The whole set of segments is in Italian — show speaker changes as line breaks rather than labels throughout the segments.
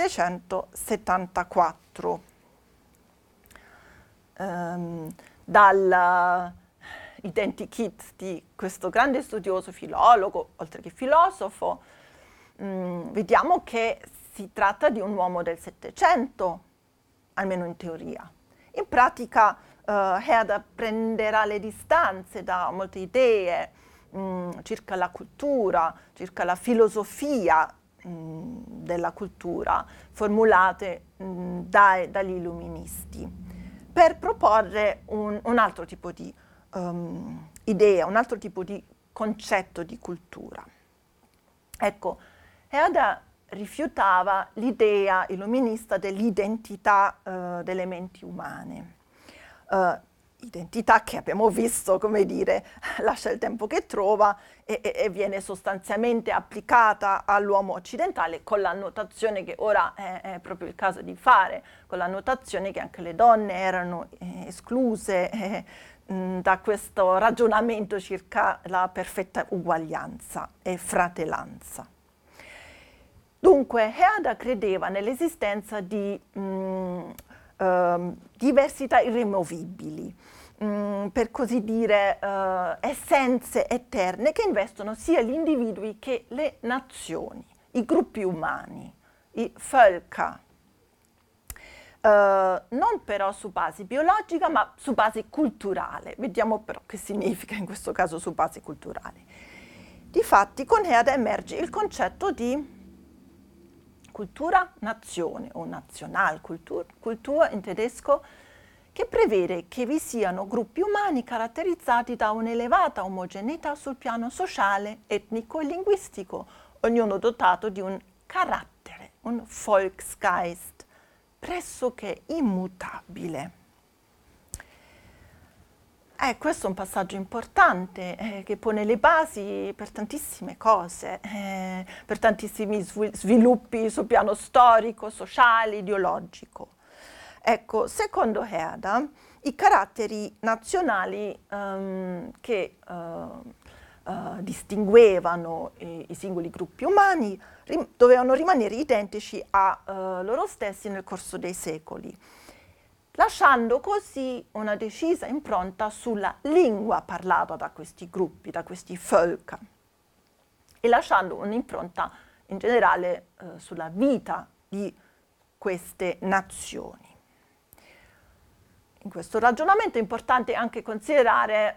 1774. Dal identikit di questo grande studioso, filologo, oltre che filosofo, vediamo che si tratta di un uomo del Settecento, almeno in teoria. In pratica Herder prenderà le distanze da molte idee circa la cultura, circa la filosofia della cultura, formulate dagli illuministi, per proporre un altro tipo di idea, un altro tipo di concetto di cultura. Ecco, Herder rifiutava l'idea illuminista dell'identità delle menti umane. Identità che abbiamo visto, come dire, lascia il tempo che trova e viene sostanzialmente applicata all'uomo occidentale, con l'annotazione che ora è proprio il caso di fare, con l'annotazione che anche le donne erano escluse da questo ragionamento circa la perfetta uguaglianza e fratellanza. Dunque, Herder credeva nell'esistenza di diversità irremovibili, per così dire essenze eterne che investono sia gli individui che le nazioni, i gruppi umani, i Völker. Non però su base biologica, ma su base culturale. Vediamo però che significa in questo caso su base culturale. Difatti con Herder emerge il concetto di Kultur-Nation o Nationalkultur, Kultur in tedesco, che prevede che vi siano gruppi umani caratterizzati da un'elevata omogeneità sul piano sociale, etnico e linguistico, ognuno dotato di un carattere, un Volksgeist, pressoché immutabile. Questo è un passaggio importante che pone le basi per tantissime cose, per tantissimi sviluppi sul piano storico, sociale, ideologico. Ecco, secondo Herder, i caratteri nazionali che distinguevano i singoli gruppi umani dovevano rimanere identici a loro stessi nel corso dei secoli, lasciando così una decisa impronta sulla lingua parlata da questi gruppi, da questi Völker, e lasciando un'impronta in generale sulla vita di queste nazioni. In questo ragionamento è importante anche considerare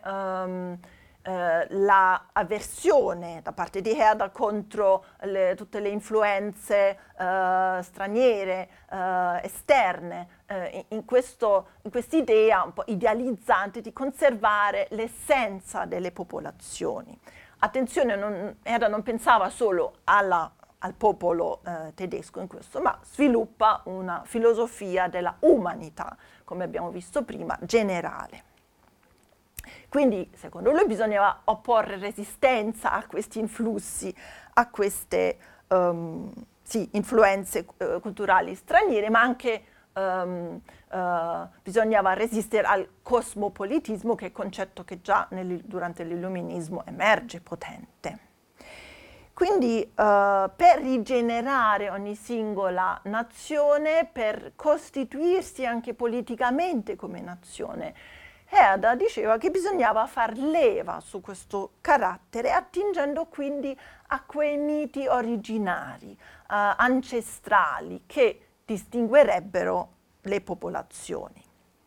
la avversione da parte di Herder contro tutte le influenze straniere, esterne, in quest'idea un po' idealizzante di conservare l'essenza delle popolazioni. Attenzione, Herder non pensava solo al popolo tedesco in questo, ma sviluppa una filosofia della umanità, come abbiamo visto prima, generale. Quindi, secondo lui, bisognava opporre resistenza a questi influssi, a queste influenze culturali straniere, ma anche bisognava resistere al cosmopolitismo, che è il concetto che già durante l'illuminismo emerge potente. Quindi per rigenerare ogni singola nazione, per costituirsi anche politicamente come nazione, Herder diceva che bisognava far leva su questo carattere, attingendo quindi a quei miti originari, ancestrali, che distinguerebbero le popolazioni.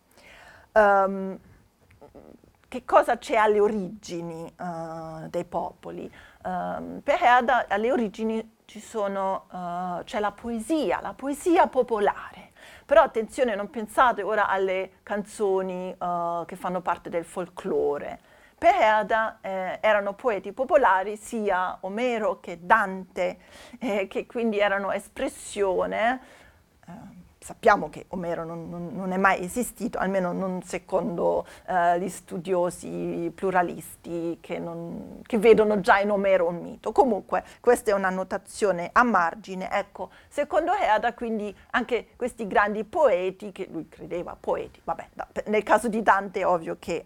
Che cosa c'è alle origini dei popoli? Per Herder alle origini c'è la poesia popolare. Però attenzione, non pensate ora alle canzoni che fanno parte del folklore. Per Herder erano poeti popolari sia Omero che Dante, che quindi erano espressione. Sappiamo che Omero non è mai esistito, almeno non secondo gli studiosi pluralisti che vedono già in Omero un mito. Comunque, questa è una notazione a margine. Ecco, secondo Herder, quindi, anche questi grandi poeti, che lui credeva poeti, vabbè, nel caso di Dante è ovvio che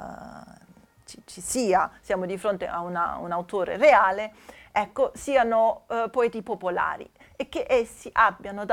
siamo di fronte a un autore reale, ecco, siano poeti popolari e che essi abbiano